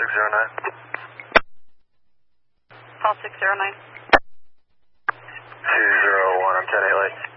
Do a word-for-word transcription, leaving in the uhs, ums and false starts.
six zero nine. Call six zero nine. two zero one, I'm ten eight late.